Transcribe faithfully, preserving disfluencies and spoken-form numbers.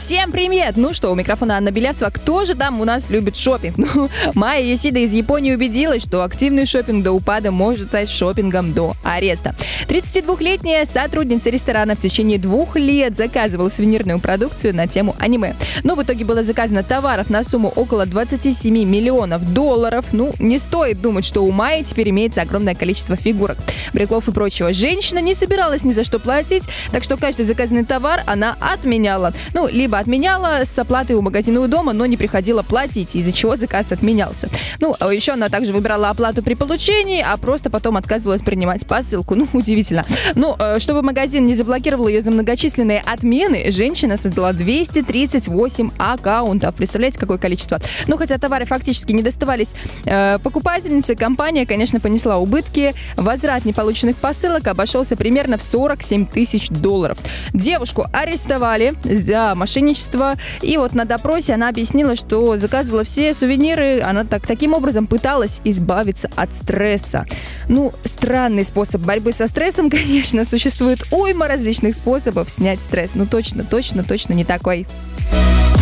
Всем привет! Ну что, у микрофона Анна Белявцева. Кто же там у нас любит шопинг? Ну, Майя Йосида из Японии убедилась, что активный шопинг до упада может стать шопингом до ареста. тридцатидвухлетняя сотрудница ресторана в течение двух лет заказывала сувенирную продукцию на тему аниме. Но в итоге было заказано товаров на сумму около двадцать семь миллионов долларов. Ну, не стоит думать, что у Майи теперь имеется огромное количество фигурок, бриклов и прочего. Женщина не собиралась ни за что платить, так что каждый заказанный товар она отменяла. Ну, либо отменяла с оплатой у магазина у дома, но не приходила платить, из-за чего заказ отменялся. Ну, еще она также выбирала оплату при получении, а просто потом отказывалась принимать посылку. Ну, удивительно. Ну, чтобы магазин не заблокировал ее за многочисленные отмены, женщина создала двести тридцать восемь аккаунтов. Представляете, какое количество? Ну, хотя товары фактически не доставались э, покупательнице, компания, конечно, понесла убытки. Возврат неполученных посылок обошелся примерно в сорок семь тысяч долларов. Девушку арестовали за мошенничество, и вот на допросе она объяснила, что заказывала все сувениры, она так, таким образом пыталась избавиться от стресса. Ну, странный способ борьбы со стрессом, конечно, существует уйма различных способов снять стресс, но точно, точно, точно не такой.